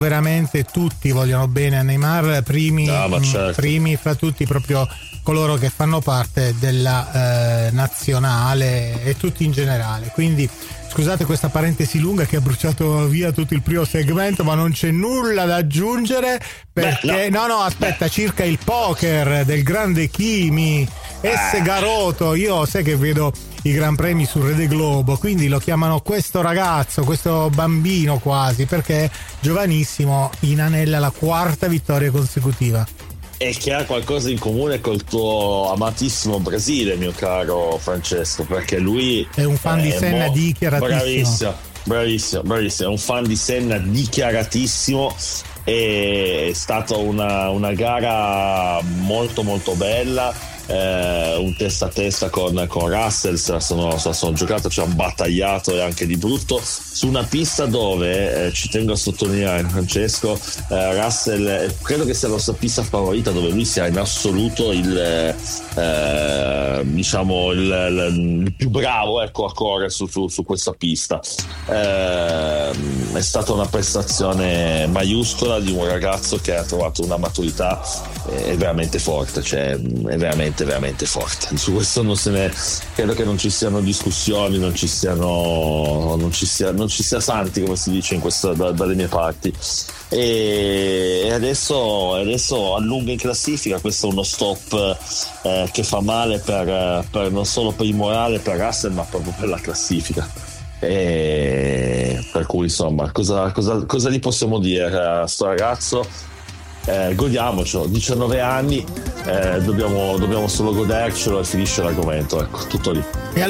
veramente tutti vogliono bene a Neymar, certo. primi fra tutti proprio coloro che fanno parte della nazionale e tutti in generale. Quindi scusate questa parentesi lunga che ha bruciato via tutto il primo segmento, ma non c'è nulla da aggiungere perché aspetta, circa il poker del grande Kimi Garoto. Io sai che vedo i Gran Premi su Rede Globo, quindi lo chiamano questo ragazzo, questo bambino quasi, perché giovanissimo, inanella la 4ª vittoria consecutiva. E che ha qualcosa in comune col tuo amatissimo Brasile, mio caro Francesco, perché lui è un fan di Senna dichiaratissimo. Bravissimo, è un fan di Senna dichiaratissimo. È stata una gara molto molto bella, un testa a testa con Russell, se la sono giocata, ci hanno battagliato e anche di brutto su una pista dove ci tengo a sottolineare, Francesco, Russell credo che sia la sua pista favorita, dove lui sia in assoluto il più bravo, ecco, a correre su questa pista. È stata una prestazione maiuscola di un ragazzo che ha trovato una maturità è veramente forte, cioè è veramente forte. Su questo credo che non ci siano discussioni, non ci sia santi, come si dice dalle mie parti. E adesso allunga in classifica. Questo è uno stop che fa male per non solo per il morale per Russell, ma proprio per la classifica. E per cui insomma cosa gli possiamo dire a sto ragazzo? Godiamocelo, 19 anni, dobbiamo solo godercelo e finisce l'argomento, ecco, tutto lì.